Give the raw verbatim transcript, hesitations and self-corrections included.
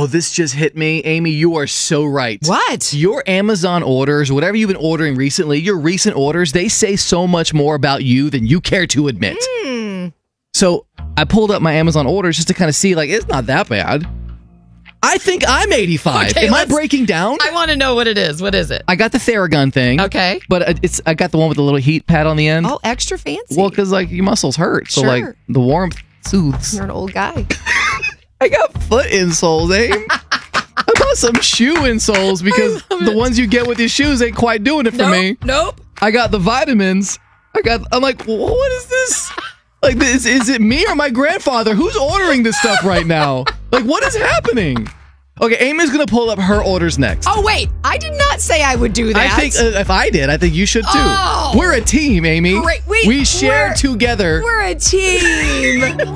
Oh, this just hit me. Amy, you are so right. What? Your Amazon orders, whatever you've been ordering recently, your recent orders, they say so much more about you than you care to admit. Mm. So I pulled up my Amazon orders just to kind of see, like, it's not that bad. I think I'm eighty-five. Okay, Am I let's- breaking down? I want to know what it is. What is it? I got the Theragun thing. Okay. But it's I got the one with the little heat pad on the end. Oh, extra fancy. Well, because, like, your muscles hurt. So, Sure. like, the warmth soothes. You're an old guy. I got foot insoles, eh? I bought some shoe insoles because the ones you get with your shoes ain't quite doing it for nope, me. Nope. I got the vitamins. I got. I'm like, what is this? Like, this, is it me or my grandfather? Who's ordering this stuff right now? Like, what is happening? Okay, Amy's gonna pull up her orders next. Oh, wait. I did not say I would do that. I think uh, if I did, I think you should too. Oh. We're a team, Amy. Great. Wait, we share we're- together. We're a team.